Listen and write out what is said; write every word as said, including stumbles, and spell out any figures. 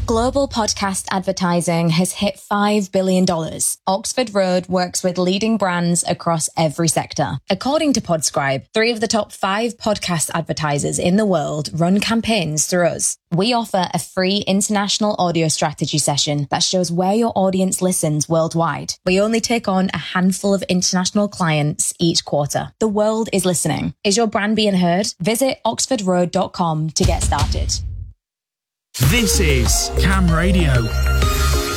Global podcast advertising has hit five billion dollars. Oxford Road works with leading brands across every sector. According to Podscribe, three of the top five podcast advertisers in the world run campaigns through us. We offer a free international audio strategy session that shows where your audience listens worldwide. We only take on a handful of international clients each quarter. The world is listening. Is your brand being heard? Visit oxford road dot com to get started. This is Cam Radio.